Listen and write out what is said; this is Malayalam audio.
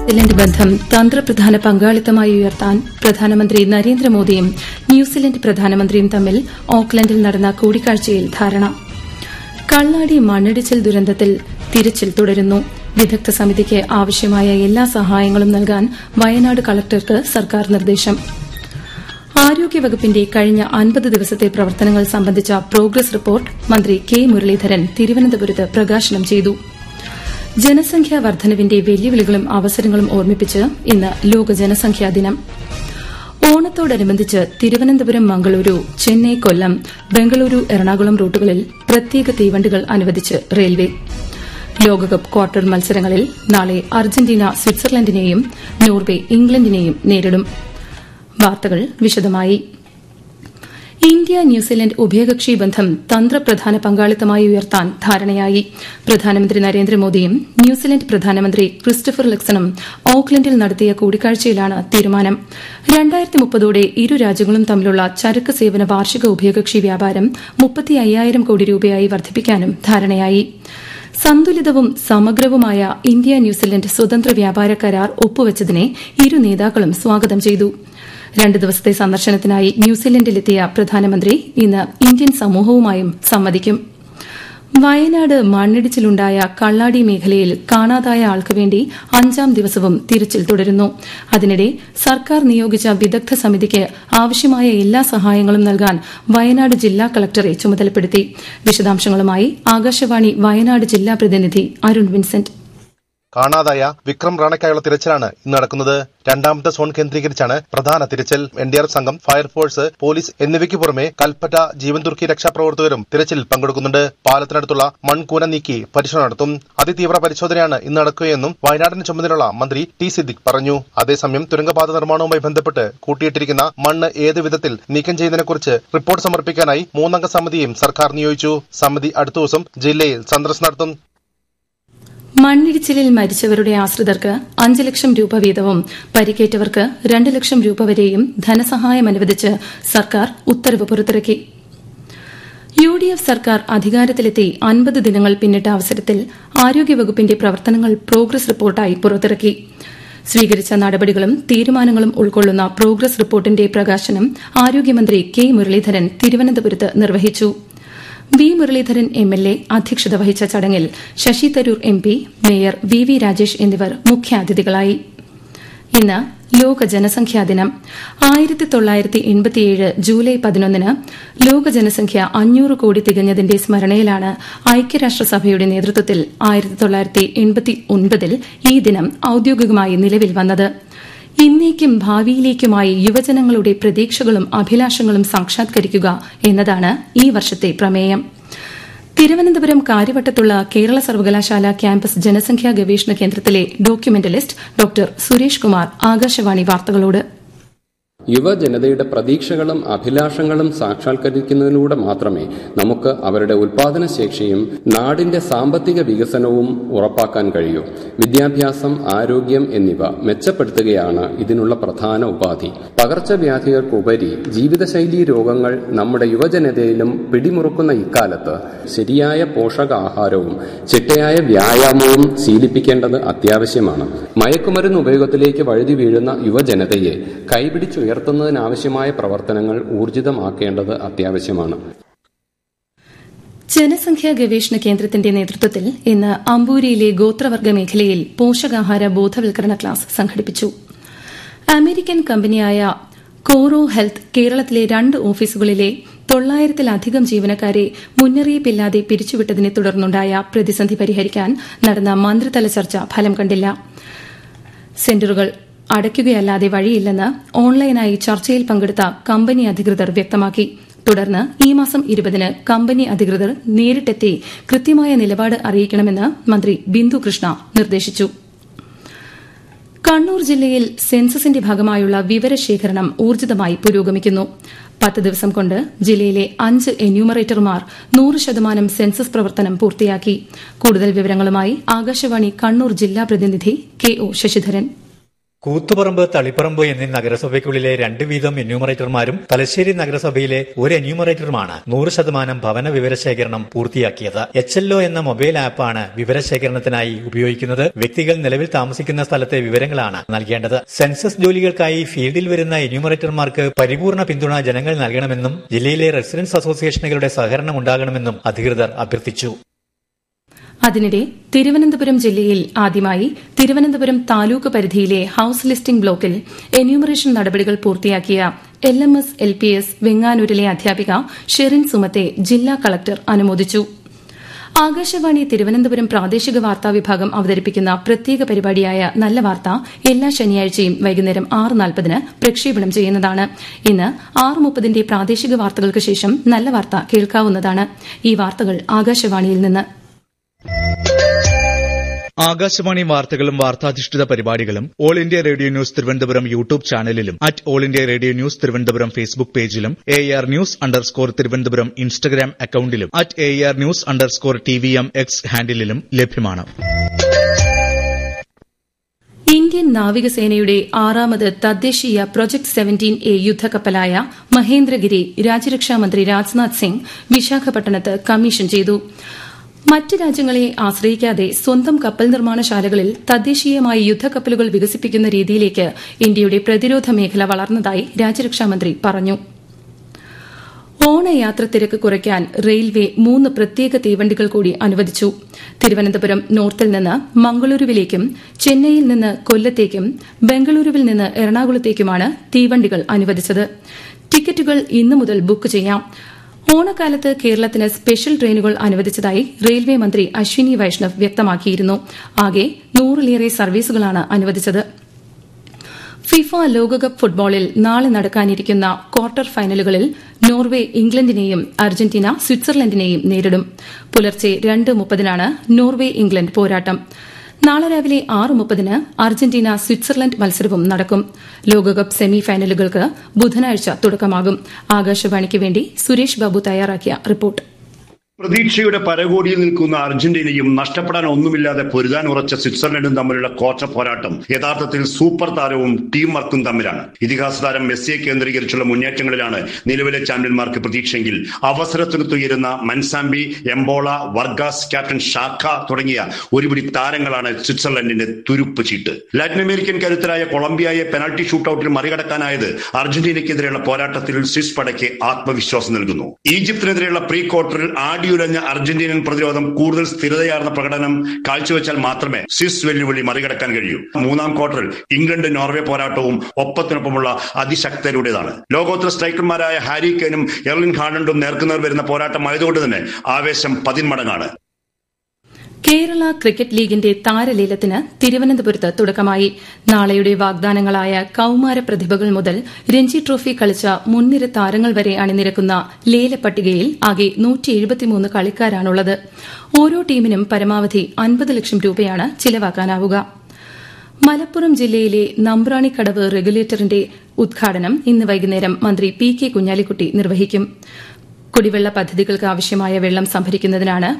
ന്യൂസിലൻഡ് ബന്ധം തന്ത്രപ്രധാന പങ്കാളിത്തമായി ഉയർത്താൻ പ്രധാനമന്ത്രി നരേന്ദ്രമോദിയും ന്യൂസിലൻഡ് പ്രധാനമന്ത്രിയും തമ്മിൽ ഓക്ലൻഡിൽ നടന്ന കൂടിക്കാഴ്ചയിൽ ധാരണ. കള്ളാടി മണ്ണിടിച്ചിൽ ദുരന്തത്തിൽ തിരച്ചിൽ തുടരുന്നു. വിദഗ്ധ സമിതിക്ക് ആവശ്യമായ എല്ലാ സഹായങ്ങളും നൽകാൻ വയനാട് കളക്ടർക്ക് സർക്കാർ നിർദ്ദേശം. ആരോഗ്യവകുപ്പിന്റെ കഴിഞ്ഞ 50 ദിവസത്തെ പ്രവർത്തനങ്ങൾ സംബന്ധിച്ച പ്രോഗ്രസ് റിപ്പോർട്ട് മന്ത്രി കെ മുരളീധരൻ തിരുവനന്തപുരത്ത് പ്രകാശനം ചെയ്തു. ജനസംഖ്യാ വർദ്ധനവിന്റെ വെല്ലുവിളികളും അവസരങ്ങളും ഓർമ്മിപ്പിച്ച് ഇന്ന് ലോക ജനസംഖ്യാ ദിനം. ഓണത്തോടനുബന്ധിച്ച് തിരുവനന്തപുരം മംഗളൂരു, ചെന്നൈ കൊല്ലം, ബംഗളൂരു എറണാകുളം റൂട്ടുകളിൽ പ്രത്യേക തീവണ്ടികൾ അനുവദിച്ച് റെയിൽവേ. ലോകകപ്പ് ക്വാർട്ടർ മത്സരങ്ങളിൽ നാളെ അർജന്റീന സ്വിറ്റ്സർലൻഡിനെയും നോർവെ ഇംഗ്ലണ്ടിനെയും നേരിടും. വാർത്തകൾ വിശദമായി. ഇന്ത്യ ന്യൂസിലൻഡ് ഉഭയകക്ഷി ബന്ധം തന്ത്രപ്രധാന പങ്കാളിത്തമായി ഉയർത്താൻ ധാരണയായി. പ്രധാനമന്ത്രി നരേന്ദ്രമോദിയും ന്യൂസിലൻഡ് പ്രധാനമന്ത്രി ക്രിസ്റ്റഫർ ലക്സണും ഓക്ലൻഡിൽ നടത്തിയ കൂടിക്കാഴ്ചയിലാണ് തീരുമാനം. 2030ഓടെ ഇരു രാജ്യങ്ങളും തമ്മിലുള്ള ചരക്ക് സേവന വാർഷിക ഉഭയകക്ഷി വ്യാപാരം 35,000 കോടി രൂപയായി വർദ്ധിപ്പിക്കാനും ധാരണയായി. സന്തുലിതവും സമഗ്രവുമായ ഇന്ത്യ ന്യൂസിലൻഡ് സ്വതന്ത്ര വ്യാപാര കരാർ ഒപ്പുവച്ചതിനെ ഇരു നേതാക്കളും സ്വാഗതം ചെയ്തു. 2 ദിവസത്തെ സന്ദർശനത്തിനായി ന്യൂസിലൻഡിലെത്തിയ പ്രധാനമന്ത്രി ഇന്ന് ഇന്ത്യൻ സമൂഹവുമായും സംവദിക്കും. വയനാട് മണ്ണിടിച്ചിലുണ്ടായ കള്ളാടി മേഖലയിൽ കാണാതായ ആൾക്കുവേണ്ടി 5ാം ദിവസവും തിരച്ചിൽ തുടരുന്നു. അതിനിടെ സർക്കാർ നിയോഗിച്ച വിദഗ്ധ സമിതിക്ക് ആവശ്യമായ എല്ലാ സഹായങ്ങളും നൽകാൻ വയനാട് ജില്ലാ കളക്ടറെ ചുമതലപ്പെടുത്തി. വിശദാംശങ്ങളുമായി ആകാശവാണി വയനാട് ജില്ലാ പ്രതിനിധി അരുൺ വിൻസെന്റ്. കാണാതായ വിക്രം റാണയ്ക്കായുള്ള തിരച്ചിലാണ് ഇന്ന് നടക്കുന്നത്. 2ാമത്തെ സോൺ കേന്ദ്രീകരിച്ചാണ് പ്രധാന തിരച്ചിൽ. NDRF സംഘം, ഫയർഫോഴ്സ്, പോലീസ് എന്നിവയ്ക്ക് പുറമെ കൽപ്പറ്റ, ജീവൻ തുർക്കി രക്ഷാപ്രവർത്തകരും തിരച്ചിൽ പങ്കെടുക്കുന്നുണ്ട്. പാലത്തിനടുത്തുള്ള മൺകൂന നീക്കി പരിശോധന നടത്തും. അതിതീവ്ര പരിശോധനയാണ് ഇന്ന് നടക്കുകയെന്നും വയനാടിന് ചുമതലയുള്ള മന്ത്രി ടി സിദ്ദിഖ് പറഞ്ഞു. അതേസമയം തുരങ്കപാത നിർമ്മാണവുമായി ബന്ധപ്പെട്ട് കൂട്ടിയിട്ടിരിക്കുന്ന മണ്ണ് ഏത് വിധത്തിൽ നീക്കം ചെയ്യുന്നതിനെക്കുറിച്ച് റിപ്പോർട്ട് സമർപ്പിക്കാനായി 3-അംഗ സമിതിയും സർക്കാർ നിയോഗിച്ചു. സമിതി അടുത്ത ദിവസം ജില്ലയിൽ സന്ദർശനം നടത്തും. മണ്ണിടിച്ചിലിൽ മരിച്ചവരുടെ ആശ്രിതർക്ക് 5 ലക്ഷം രൂപ വീതവും പരിക്കേറ്റവർക്ക് 2 ലക്ഷം രൂപ വരെയും ധനസഹായം അനുവദിച്ച് സർക്കാർ ഉത്തരവ് പുറത്തിറക്കി. UDF സർക്കാർ അധികാരത്തിലെത്തി 50 ദിനങ്ങൾ പിന്നിട്ട അവസരത്തിൽ ആരോഗ്യവകുപ്പിന്റെ പ്രവർത്തനങ്ങൾ പ്രോഗ്രസ് റിപ്പോർട്ടായി പുറത്തിറക്കി. സ്വീകരിച്ച നടപടികളും തീരുമാനങ്ങളും ഉൾക്കൊള്ളുന്ന പ്രോഗ്രസ് റിപ്പോർട്ടിന്റെ പ്രകാശനം ആരോഗ്യമന്ത്രി കെ മുരളീധരൻ തിരുവനന്തപുരത്ത് നിർവഹിച്ചു. വി മുരളീധരൻ MLA അധ്യക്ഷത വഹിച്ച ചടങ്ങിൽ Sasi Tharoor MP, mayor VV Rajesh എന്നിവർ മുഖ്യാതിഥികളായി. ഇന്ന് ലോക ജനസംഖ്യാ ദിനം. 1987 ജൂലൈ 11 ലോക ജനസംഖ്യ 500 കോടി തികഞ്ഞതിന്റെ സ്മരണയിലാണ് ഐക്യരാഷ്ട്രസഭയുടെ നേതൃത്വത്തിൽ 1989 ഈ ദിനം ഔദ്യോഗികമായി നിലവിൽ വന്നത്. ഇന്നേക്കും ഭാവിയിലേക്കുമായി യുവജനങ്ങളുടെ പ്രതീക്ഷകളും അഭിലാഷങ്ങളും സാക്ഷാത്കരിക്കുക എന്നതാണ് ഈ വർഷത്തെ പ്രമേയം. തിരുവനന്തപുരം കാര്യവട്ടത്തുള്ള കേരള സർവകലാശാല ക്യാമ്പസ് ജനസംഖ്യാ ഗവേഷണ കേന്ദ്രത്തിലെ ഡോക്യുമെന്റലിസ്റ്റ് ഡോക്ടർ സുരേഷ് കുമാർ ആകാശവാണി വാർത്തകളോട്. യുവജനതയുടെ പ്രതീക്ഷകളും അഭിലാഷങ്ങളും സാക്ഷാത്കരിക്കുന്നതിലൂടെ മാത്രമേ നമുക്ക് അവരുടെ ഉൽപാദനശേഷിയും നാടിന്റെ സാമ്പത്തിക വികസനവും ഉറപ്പാക്കാൻ കഴിയൂ. വിദ്യാഭ്യാസം, ആരോഗ്യം എന്നിവ മെച്ചപ്പെടുത്തുകയാണ് ഇതിനുള്ള പ്രധാന ഉപാധി. പകർച്ചവ്യാധികൾക്കുപരി ജീവിതശൈലീ രോഗങ്ങൾ നമ്മുടെ യുവജനതയിലും പിടിമുറുക്കുന്ന ഇക്കാലത്ത് ശരിയായ പോഷകാഹാരവും ചിട്ടയായ വ്യായാമവും ശീലിപ്പിക്കേണ്ടത് മയക്കുമരുന്ന് ഉപയോഗത്തിലേക്ക് വഴുതി വീഴുന്ന യുവജനതയെ കൈപിടിച്ചുയർത്തുന്നതിനാവശ്യമായ പ്രവർത്തനങ്ങൾ ഊർജിതമാക്കേണ്ടത് അത്യാവശ്യമാണ്. ജനസംഖ്യാ ഗവേഷണ കേന്ദ്രത്തിന്റെ നേതൃത്വത്തിൽ ഇന്ന് അമ്പൂരിയിലെ ഗോത്രവർഗ മേഖലയിൽ പോഷകാഹാര ബോധവൽക്കരണ ക്ലാസ് സംഘടിപ്പിച്ചു. അമേരിക്കൻ കമ്പനിയായ കോറോ ഹെൽത്ത് കേരളത്തിലെ 2 ഓഫീസുകളിലെ 900-ലധികം ജീവനക്കാരെ മുന്നറിയിപ്പില്ലാതെ പിരിച്ചുവിട്ടതിനെ തുടർന്നുണ്ടായ പ്രതിസന്ധി പരിഹരിക്കാൻ നടന്ന മന്ത്രിതല ചർച്ച ഫലം കണ്ടില്ല. സെന്ററുകൾ അടയ്ക്കുകയല്ലാതെ വഴിയില്ലെന്ന് ഓൺലൈനായി ചർച്ചയിൽ പങ്കെടുത്ത കമ്പനി അധികൃതർ വ്യക്തമാക്കി. തുടർന്ന് ഈ മാസം 20 കമ്പനി അധികൃതർ നേരിട്ടെത്തി കൃത്യമായ നിലപാട് അറിയിക്കണമെന്ന് മന്ത്രി ബിന്ദു കൃഷ്ണ നിർദ്ദേശിച്ചു. കണ്ണൂർ ജില്ലയിൽ സെൻസസിന്റെ ഭാഗമായുള്ള വിവരശേഖരണം ഊർജിതമായി പുരോഗമിക്കുന്നു. 10 ദിവസം കൊണ്ട് ജില്ലയിലെ 5 എന്യൂമറേറ്റർമാർ 100% സെൻസസ് പ്രവർത്തനം പൂർത്തിയാക്കി. കൂടുതൽ വിവരങ്ങളുമായി ആകാശവാണി കണ്ണൂർ ജില്ലാ പ്രതിനിധി KO ശശിധരൻ. കൂത്തുപറമ്പ്, തളിപ്പറമ്പ് എന്നീ നഗരസഭയ്ക്കുള്ളിലെ 2 വീതം എന്യൂമറേറ്റർമാരും തലശ്ശേരി നഗരസഭയിലെ ഒരു എന്യൂമറേറ്ററുമാണ് 100% ഭവന വിവരശേഖരണം പൂർത്തിയാക്കിയത്. HLO എന്ന മൊബൈൽ ആപ്പാണ് വിവരശേഖരണത്തിനായി ഉപയോഗിക്കുന്നത്. വ്യക്തികൾ നിലവിൽ താമസിക്കുന്ന സ്ഥലത്തെ വിവരങ്ങളാണ് നൽകേണ്ടത്. സെൻസസ് ജോലികൾക്കായി ഫീൽഡിൽ വരുന്ന എന്യൂമറേറ്റർമാർക്ക് പരിപൂർണ പിന്തുണ ജനങ്ങൾ നൽകണമെന്നും ജില്ലയിലെ റെസിഡൻസ് അസോസിയേഷനുകളുടെ സഹകരണം ഉണ്ടാകണമെന്നും അധികൃതർ അഭ്യർത്ഥിച്ചു. അതിനിടെ തിരുവനന്തപുരം ജില്ലയിൽ ആദ്യമായി തിരുവനന്തപുരം താലൂക്ക് പരിധിയിലെ ഹൌസ് ലിസ്റ്റിംഗ് ബ്ലോക്കിൽ എന്യൂമറേഷൻ നടപടികൾ പൂർത്തിയാക്കിയ LMS LPS വെങ്ങാനൂരിലെ അധ്യാപിക ഷെറിൻ സുമത്തെ ജില്ലാ കളക്ടർ അനുമോദിച്ചു. ആകാശവാണി തിരുവനന്തപുരം പ്രാദേശിക വാർത്താ വിഭാഗം അവതരിപ്പിക്കുന്ന പ്രത്യേക പരിപാടിയായ നല്ല വാർത്ത എല്ലാ ശനിയാഴ്ചയും വൈകുന്നേരം 6:40 പ്രക്ഷേപണം ചെയ്യുന്നതാണ്. ഇന്ന് 6:30 പ്രാദേശിക വാർത്തകൾക്ക് ശേഷം നല്ല വാർത്ത കേൾക്കാവുന്നതാണ്. ഈ വാർത്തകൾ ആകാശവാണിയിൽ നിന്ന്. ആകാശവാണി വാർത്തകളും വാർത്താധിഷ്ഠിത പരിപാടികളും all India radio news Thiruvananthapuram YouTube ചാനലിലും all India radio news Thiruvananthapuram Facebook പേജിലും AR News_ തിരുവനന്തപുരം ഇൻസ്റ്റഗ്രാം അക്കൌണ്ടിലും AR News_TVM X ഹാൻഡിലും ലഭ്യമാണ്. ഇന്ത്യൻ നാവികസേനയുടെ 6ാമത് തദ്ദേശീയ പ്രൊജക്ട് 17A യുദ്ധക്കപ്പലായ മഹേന്ദ്രഗിരി രാജ്യരക്ഷാമന്ത്രി രാജ്നാഥ് സിംഗ് വിശാഖപട്ടണത്ത് കമ്മീഷൻ ചെയ്തു. മറ്റ് രാജ്യങ്ങളെ ആശ്രയിക്കാതെ സ്വന്തം കപ്പൽ നിർമ്മാണശാലകളിൽ തദ്ദേശീയമായി യുദ്ധക്കപ്പലുകൾ വികസിപ്പിക്കുന്ന രീതിയിലേക്ക് ഇന്ത്യയുടെ പ്രതിരോധ മേഖല വളർന്നതായി രാജ്യരക്ഷാമന്ത്രി പറഞ്ഞു. ഓണയാത്ര തിരക്ക് കുറയ്ക്കാൻ റെയിൽവേ 3 പ്രത്യേക തീവണ്ടികൾ കൂടി അനുവദിച്ചു. തിരുവനന്തപുരം നോർത്തിൽ നിന്ന് മംഗളൂരുവിലേക്കും ചെന്നൈയിൽ നിന്ന് കൊല്ലത്തേക്കും ബംഗളൂരുവിൽ നിന്ന് എറണാകുളത്തേക്കുമാണ് തീവണ്ടികൾ അനുവദിച്ചത്. ടിക്കറ്റുകൾ ഇന്നു മുതൽ ബുക്ക് ചെയ്യാം. ഓണക്കാലത്ത് കേരളത്തിന് സ്പെഷ്യൽ ട്രെയിനുകൾ അനുവദിച്ചതായി റെയിൽവേ മന്ത്രി അശ്വിനി വൈഷ്ണവ് വ്യക്തമാക്കിയിരുന്നു. ആകെ 100ലേറെ സർവീസുകളാണ് അനുവദിച്ചത്. ഫിഫ ലോകകപ്പ് ഫുട്ബോളിൽ നാളെ നടക്കാനിരിക്കുന്ന ക്വാർട്ടർ ഫൈനലുകളിൽ നോർവെ ഇംഗ്ലണ്ടിനെയും അർജന്റീന സ്വിറ്റ്സർലൻഡിനെയും നേരിടും. പുലർച്ചെ 2:30 നോർവെ ഇംഗ്ലണ്ട് പോരാട്ടം. നാളെ രാവിലെ 6:30 അർജന്റീന സ്വിറ്റ്സർലൻഡ് മത്സരവും നടക്കും. ലോകകപ്പ് സെമി ഫൈനലുകൾക്ക് ബുധനാഴ്ച തുടക്കമാകും. ആകാശവാണിക്ക് വേണ്ടി സുരേഷ് ബാബു തയ്യാറാക്കിയ റിപ്പോർട്ട്. പ്രതീക്ഷയുടെ പരകോടിയിൽ നിൽക്കുന്ന അർജന്റീനയും നഷ്ടപ്പെടാൻ ഒന്നുമില്ലാതെ പൊരുതാൻ ഉറച്ച സ്വിറ്റ്സർലൻഡും തമ്മിലുള്ള ക്വാർട്ടർ പോരാട്ടം യഥാർത്ഥത്തിൽ സൂപ്പർ താരവും ടീം വർക്കും തമ്മിലാണ്. ഇതിഹാസ താരം മെസ്സിയെ കേന്ദ്രീകരിച്ചുള്ള മുന്നേറ്റങ്ങളിലാണ് നിലവിലെ ചാമ്പ്യന്മാർക്ക് പ്രതീക്ഷയെങ്കിൽ അവസരത്തിനൊത്തുയരുന്ന മൻസാമ്പി, എംബോള, വർഗാസ്, ക്യാപ്റ്റൻ ഷാക്ക തുടങ്ങിയ ഒരുപിടി താരങ്ങളാണ് സ്വിറ്റ്സർലൻഡിന്റെ തുരുപ്പ് ചീട്ട്. ലാറ്റിൻ അമേരിക്കൻ കരുത്തരായ കൊളംബിയയെ പെനൽറ്റി ഷൂട്ടൌട്ടിൽ മറികടക്കാനായത് അർജന്റീനയ്ക്കെതിരെയുള്ള പോരാട്ടത്തിൽ സ്വിസ് പടയ്ക്ക് ആത്മവിശ്വാസം നൽകുന്നു. ഈജിപ്തിനെതിരെയുള്ള പ്രീ ക്വാർട്ടറിൽ ആടിയുലഞ്ഞ അർജന്റീനൻ പ്രതിരോധം കൂടുതൽ സ്ഥിരതയാർന്ന പ്രകടനം കാഴ്ചവെച്ചാൽ മാത്രമേ സ്വിസ് വെല്ലുവിളി മറികടക്കാൻ കഴിയൂ. 3ാം ക്വാർട്ടറിൽ ഇംഗ്ലണ്ട് നോർവേ പോരാട്ടവും ഒപ്പത്തിനൊപ്പമുള്ള അതിശക്തരുടേതാണ്. ലോകോത്തര സ്ട്രൈക്കർമാരായ ഹാരി കെയ്നും എർലിംഗ് ഹാലണ്ടും നേർക്കുനേർ വരുന്ന പോരാട്ടമായതുകൊണ്ട് തന്നെ ആവേശം 10 മടങ്ങാണ്. കേരള ക്രിക്കറ്റ് ലീഗിന്റെ താരലേലത്തിന് തിരുവനന്തപുരത്ത് തുടക്കമായി. നാളെയുടെ വാഗ്ദാനങ്ങളായ കൌമാര പ്രതിഭകൾ മുതൽ രഞ്ജി ട്രോഫി കളിച്ച മുൻനിര താരങ്ങൾ വരെ അണിനിരക്കുന്ന ലേലപ്പട്ടികയിൽ ആകെ 173 കളിക്കാരാണുള്ളത്. ഓരോ ടീമിനും പരമാവധി 50 ലക്ഷം രൂപയാണ് ചിലവാക്കാനാവുക. മലപ്പുറം ജില്ലയിലെ നമ്പ്രാണിക്കടവ് റെഗുലേറ്ററിന്റെ ഉദ്ഘാടനം ഇന്ന് വൈകുന്നേരം മന്ത്രി PK കുഞ്ഞാലിക്കുട്ടി നിർവഹിക്കും. കുടിവെള്ള പദ്ധതികൾക്ക് ആവശ്യമായ വെള്ളം സംഭരിക്കുന്നതിനാണ്